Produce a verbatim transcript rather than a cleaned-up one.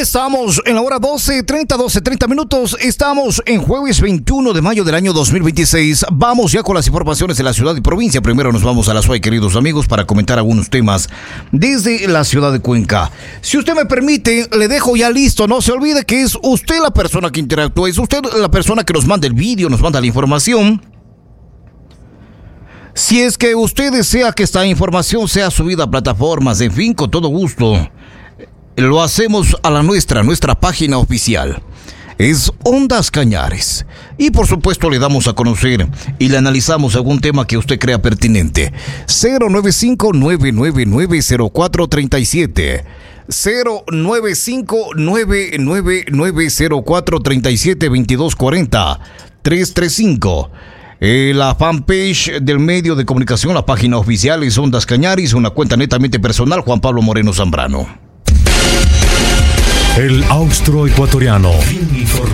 estamos en la hora doce treinta, doce treinta minutos. Estamos en jueves veintiuno de mayo del año dos mil veintiséis. Vamos ya con las informaciones de la ciudad y provincia. Primero nos vamos a la SUAY, queridos amigos, para comentar algunos temas desde la ciudad de Cuenca. Si usted me permite, le dejo ya listo. No se olvide que es usted la persona que interactúa, es usted la persona que nos manda el vídeo, nos manda la información. Si es que usted desea que esta información sea subida a plataformas, en fin, con todo gusto, lo hacemos a la nuestra, nuestra página oficial. Es Ondas Cañares. Y por supuesto le damos a conocer y le analizamos algún tema que usted crea pertinente. cero nueve cinco, nueve nueve nueve, cero cuatro tres siete. cero nueve cinco, nueve nueve nueve, cero cuatro tres siete, veintidós cuarenta, trescientos treinta y cinco. Eh, la fanpage del medio de comunicación, la página oficial es Ondas Cañares, una cuenta netamente personal, Juan Pablo Moreno Zambrano. El austro ecuatoriano.